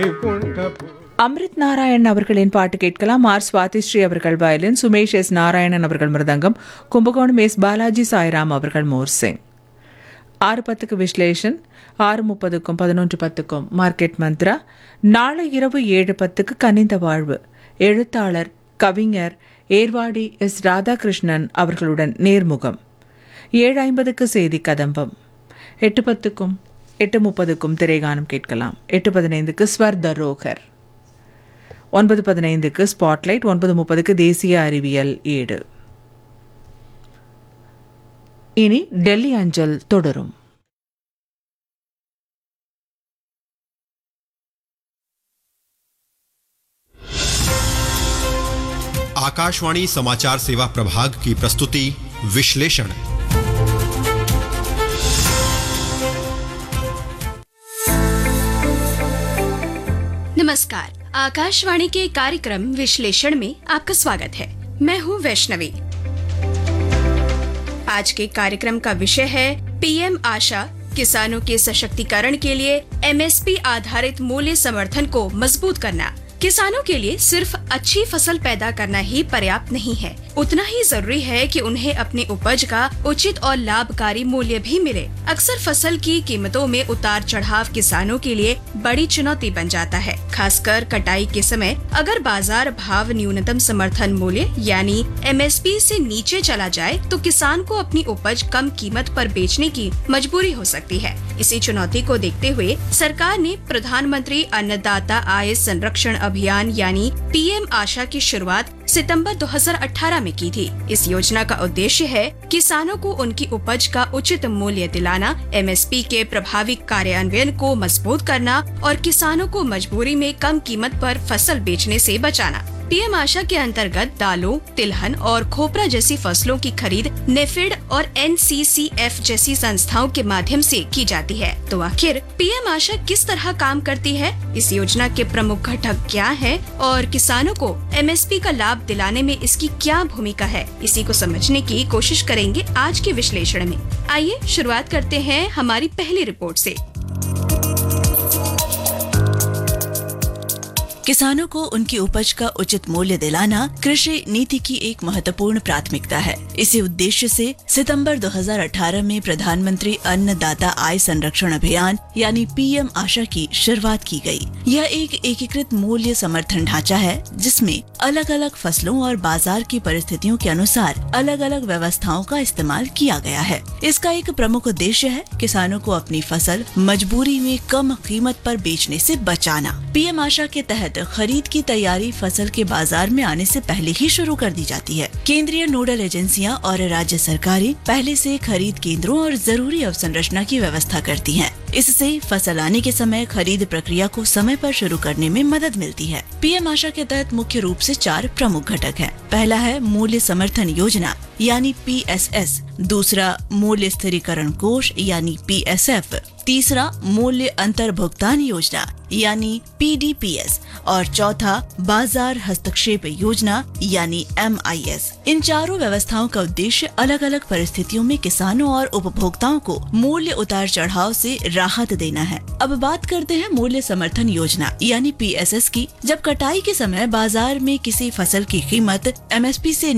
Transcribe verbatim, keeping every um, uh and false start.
அம்ரித் நாராயண் அவர்களின் பாட்டு கேட்கலாம். ஆர் சுவாதிஸ்ரீ அவர்கள் வயலின், சுமேஷ் எஸ் நாராயணன் அவர்கள் மிருதங்கம், கும்பகோணம் எஸ் பாலாஜி சாய்ராம் அவர்கள் மோர்சிங். ஆறு பத்துக்கு விஸ்லேஷன், ஆறு முப்பதுக்கும் பதினொன்று பத்துக்கும் மார்க்கெட் மந்த்ரா. நாளை இரவு ஏழு பத்துக்கு கனிந்த வாழ்வு, எழுத்தாளர் கவிஞர் ஏர்வாடி எஸ் ராதாகிருஷ்ணன் அவர்களுடன் நேர்முகம். ஏழு ஐம்பதுக்கு செய்தி கதம்பம். எட்டு பத்துக்கும் எட்டு முப்பதுக்கும் திரைகானம் கேட்கலாம். எட்டு பதினைந்துக்கு ஸ்வர் தரோகர். ஒன்பது பதினைந்துக்கு ஸ்பாட்லைட். ஒன்பது முப்பதுக்கு தேசிய அறிவியல் ஏடு. இனி டெல்லி அஞ்சல் தொடரும். आकाशवाणी समाचार सेवा प्रभाग की प्रस्तुति विश्लेषण। नमस्कार, आकाशवाणी के कार्यक्रम विश्लेषण में आपका स्वागत है। मैं हूँ वैष्णवी। आज के कार्यक्रम का विषय है पीएम आशा, किसानों के सशक्तिकरण के लिए एमएसपी आधारित मूल्य समर्थन को मजबूत करना। किसानों के लिए सिर्फ अच्छी फसल पैदा करना ही पर्याप्त नहीं है, उतना ही जरूरी है कि उन्हें अपनी उपज का उचित और लाभकारी मूल्य भी मिले। अक्सर फसल की कीमतों में उतार चढ़ाव किसानों के लिए बड़ी चुनौती बन जाता है, खासकर कटाई के समय। अगर बाजार भाव न्यूनतम समर्थन मूल्य यानी एमएसपी से नीचे चला जाए तो किसान को अपनी उपज कम कीमत पर बेचने की मजबूरी हो सकती है। इसी चुनौती को देखते हुए सरकार ने प्रधानमंत्री अन्नदाता आय संरक्षण अभियान यानी पीएम आशा की शुरुआत सितंबर दो हज़ार अठारह में की थी। इस योजना का उद्देश्य है किसानों को उनकी उपज का उचित मूल्य दिलाना, एमएसपी के प्रभावी कार्यान्वयन को मजबूत करना और किसानों को मजबूरी में कम कीमत पर फसल बेचने से बचाना। पीएम आशा के अंतर्गत दालों, तिलहन और खोपरा जैसी फसलों की खरीद नेफेड और एनसीसीएफ जैसी संस्थाओं के माध्यम से की जाती है। तो आखिर पीएम आशा किस तरह काम करती है, इस योजना के प्रमुख घटक क्या हैं और किसानों को एमएसपी का लाभ दिलाने में इसकी क्या भूमिका है, इसी को समझने की कोशिश करेंगे आज के विश्लेषण में। आइए शुरुआत करते हैं हमारी पहली रिपोर्ट से। किसानों को उनकी उपज का उचित मूल्य दिलाना कृषि नीति की एक महत्वपूर्ण प्राथमिकता है। इसी उद्देश्य से सितंबर दो हज़ार अठारह में प्रधानमंत्री अन्नदाता आय संरक्षण अभियान यानी पीएम आशा की शुरुआत की गई। यह एक एकीकृत मूल्य समर्थन ढांचा है जिसमें अलग अलग फसलों और बाजार की परिस्थितियों के अनुसार अलग अलग व्यवस्थाओं का इस्तेमाल किया गया है। इसका एक प्रमुख उद्देश्य है किसानों को अपनी फसल मजबूरी में कम कीमत पर बेचने से बचाना। पीएम आशा के तहत खरीद की तैयारी फसल के बाजार में आने से पहले ही शुरू कर दी जाती है। केंद्रीय नोडल एजेंसियां और राज्य सरकारें पहले से खरीद केंद्रों और जरूरी अवसंरचना की व्यवस्था करती हैं। इससे फसल आने के समय खरीद प्रक्रिया को समय पर शुरू करने में मदद मिलती है। पीएम आशा के तहत मुख्य रूप से चार प्रमुख घटक हैं। पहला है मूल्य समर्थन योजना यानी पी एस एस, दूसरा मूल्य स्थिरीकरण कोष यानी पी एस एफ, तीसरा मूल्य अंतर भुगतान योजना यानी पी डी पी एस और चौथा बाजार हस्तक्षेप योजना यानी एम आई एस। इन चारों व्यवस्थाओं का उद्देश्य अलग अलग परिस्थितियों में किसानों और उपभोक्ताओं को मूल्य उतार चढ़ाव से राहत देना है। अब बात करते हैं मूल्य समर्थन योजना यानी पी एस एस की। जब कटाई के समय बाजार में किसी फसल की कीमत एम एस पी से